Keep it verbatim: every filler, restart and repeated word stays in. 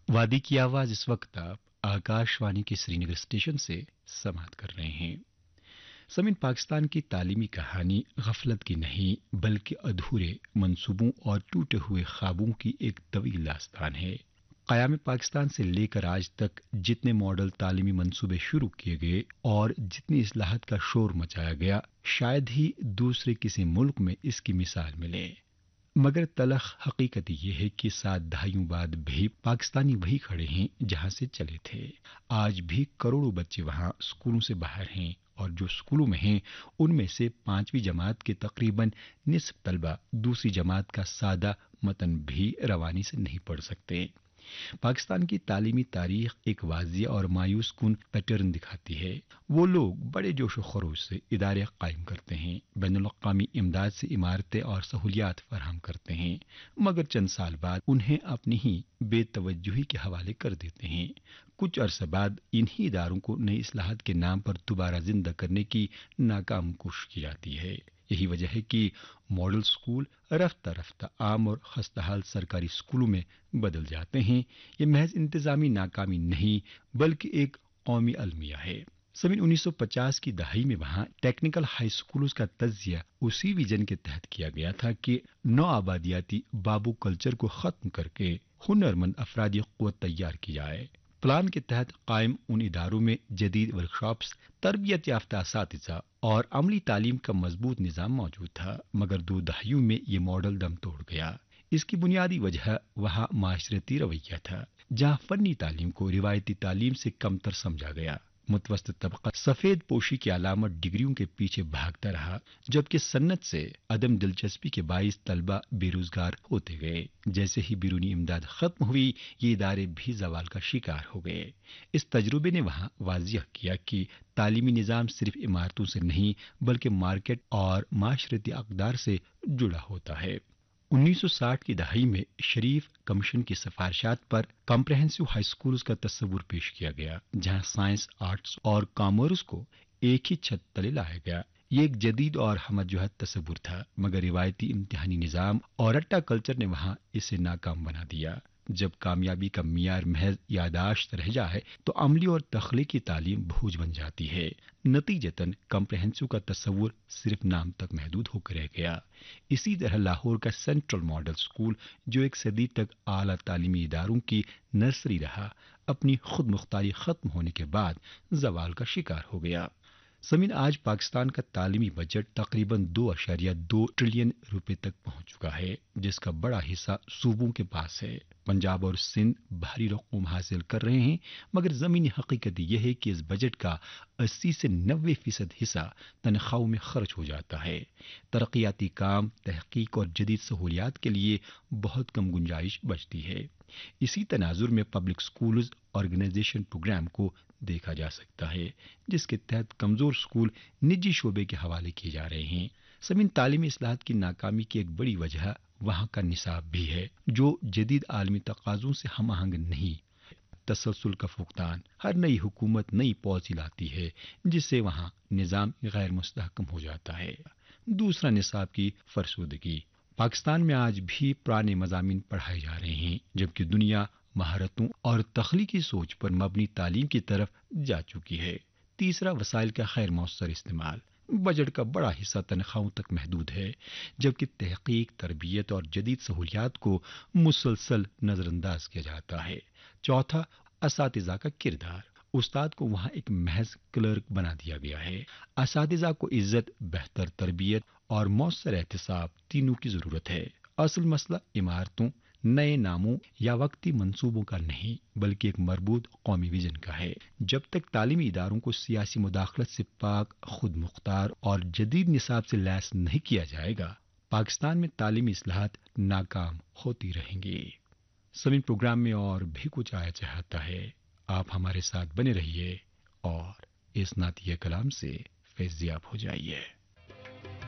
وادی کی آواز اس وقت آپ آکاشوانی کے سری نگر اسٹیشن سے سماعت کر رہے ہیں۔ سمین، پاکستان کی تعلیمی کہانی غفلت کی نہیں بلکہ ادھورے منصوبوں اور ٹوٹے ہوئے خوابوں کی ایک طویل داستان ہے۔ قیام پاکستان سے لے کر آج تک جتنے ماڈل تعلیمی منصوبے شروع کیے گئے اور جتنی اصلاحات کا شور مچایا گیا، شاید ہی دوسرے کسی ملک میں اس کی مثال ملے۔ مگر تلخ حقیقت یہ ہے کہ سات دہائیوں بعد بھی پاکستانی وہی کھڑے ہیں جہاں سے چلے تھے۔ آج بھی کروڑوں بچے وہاں اسکولوں سے باہر ہیں، اور جو اسکولوں میں ہیں ان میں سے پانچویں جماعت کے تقریباً نصف طلبہ دوسری جماعت کا سادہ متن بھی روانی سے نہیں پڑھ سکتے۔ پاکستان کی تعلیمی تاریخ ایک واضح اور مایوس کن پیٹرن دکھاتی ہے۔ وہ لوگ بڑے جوش و خروش سے ادارے قائم کرتے ہیں، بین الاقوامی امداد سے عمارتیں اور سہولیات فراہم کرتے ہیں، مگر چند سال بعد انہیں اپنی ہی بے توجہی کے حوالے کر دیتے ہیں۔ کچھ عرصہ بعد انہی اداروں کو نئی اصلاحات کے نام پر دوبارہ زندہ کرنے کی ناکام کوشش کی جاتی ہے۔ یہی وجہ ہے کہ ماڈل سکول رفتہ رفتہ عام اور خستہ حال سرکاری سکولوں میں بدل جاتے ہیں۔ یہ محض انتظامی ناکامی نہیں بلکہ ایک قومی المیہ ہے۔ سمین، انیس سو پچاس کی دہائی میں وہاں ٹیکنیکل ہائی سکولز کا تجزیہ اسی ویژن کے تحت کیا گیا تھا کہ نو آبادیاتی بابو کلچر کو ختم کر کے ہنرمند افرادی قوت تیار کی جائے۔ پلان کے تحت قائم ان اداروں میں جدید ورکشاپس، تربیت یافتہ اساتذہ اور عملی تعلیم کا مضبوط نظام موجود تھا، مگر دو دہائیوں میں یہ ماڈل دم توڑ گیا۔ اس کی بنیادی وجہ وہاں معاشرتی رویہ تھا، جہاں فنی تعلیم کو روایتی تعلیم سے کمتر سمجھا گیا۔ متوسط طبقہ سفید پوشی کی علامت ڈگریوں کے پیچھے بھاگتا رہا، جبکہ صنعت سے عدم دلچسپی کے باعث طلبہ بے روزگار ہوتے گئے۔ جیسے ہی بیرونی امداد ختم ہوئی، یہ ادارے بھی زوال کا شکار ہو گئے۔ اس تجربے نے وہاں واضح کیا کہ تعلیمی نظام صرف عمارتوں سے نہیں بلکہ مارکیٹ اور معاشرتی اقدار سے جڑا ہوتا ہے۔ انیس سو ساٹھ کی دہائی میں شریف کمیشن کی سفارشات پر کمپریہنسو ہائی سکولز کا تصور پیش کیا گیا، جہاں سائنس، آرٹس اور کامرس کو ایک ہی چھت تلے لایا گیا۔ یہ ایک جدید اور ہمہ جہت تصور تھا، مگر روایتی امتحانی نظام اور رٹا کلچر نے وہاں اسے ناکام بنا دیا۔ جب کامیابی کا معیار محض یاداشت رہ جائے تو عملی اور تخلیقی تعلیم بوجھ بن جاتی ہے۔ نتیجتاً کمپریہنسو کا تصور صرف نام تک محدود ہو کر رہ گیا۔ اسی طرح لاہور کا سینٹرل ماڈل سکول، جو ایک صدی تک اعلیٰ تعلیمی اداروں کی نرسری رہا، اپنی خود مختاری ختم ہونے کے بعد زوال کا شکار ہو گیا۔ سمین، آج پاکستان کا تعلیمی بجٹ تقریباً دو اشاریہ دو ٹریلین روپے تک پہنچ چکا ہے، جس کا بڑا حصہ صوبوں کے پاس ہے۔ پنجاب اور سندھ بھاری رقوم حاصل کر رہے ہیں، مگر زمینی حقیقت یہ ہے کہ اس بجٹ کا اسی سے نوے فیصد حصہ تنخواہوں میں خرچ ہو جاتا ہے۔ ترقیاتی کام، تحقیق اور جدید سہولیات کے لیے بہت کم گنجائش بچتی ہے۔ اسی تناظر میں پبلک سکولز آرگنائزیشن پروگرام کو دیکھا جا سکتا ہے، جس کے تحت کمزور سکول نجی شعبے کے حوالے کیے جا رہے ہیں۔ سمین، تعلیمی اصلاحات کی ناکامی کی ایک بڑی وجہ وہاں کا نصاب بھی ہے، جو جدید عالمی تقاضوں سے ہم آہنگ نہیں۔ تسلسل کا فقدان، ہر نئی حکومت نئی پالیسی لاتی ہے جس سے وہاں نظام غیر مستحکم ہو جاتا ہے۔ دوسرا، نصاب کی فرسودگی۔ پاکستان میں آج بھی پرانے مضامین پڑھائے جا رہے ہیں، جبکہ دنیا مہارتوں اور تخلیقی سوچ پر مبنی تعلیم کی طرف جا چکی ہے۔ تیسرا، وسائل کا غیر مؤثر استعمال۔ بجٹ کا بڑا حصہ تنخواہوں تک محدود ہے، جبکہ تحقیق، تربیت اور جدید سہولیات کو مسلسل نظر انداز کیا جاتا ہے۔ چوتھا، اساتذہ کا کردار۔ استاد کو وہاں ایک محض کلرک بنا دیا گیا ہے۔ اساتذہ کو عزت، بہتر تربیت اور مؤثر احتساب تینوں کی ضرورت ہے۔ اصل مسئلہ عمارتوں، نئے ناموں یا وقتی منصوبوں کا نہیں بلکہ ایک مربوط قومی ویژن کا ہے۔ جب تک تعلیمی اداروں کو سیاسی مداخلت سے پاک، خود مختار اور جدید نصاب سے لیس نہیں کیا جائے گا، پاکستان میں تعلیمی اصلاحات ناکام ہوتی رہیں گی۔ سمین، پروگرام میں اور بھی کچھ آیا چاہتا ہے، آپ ہمارے ساتھ بنے رہیے اور اس نعتیہ کلام سے فیض یاب ہو جائیے۔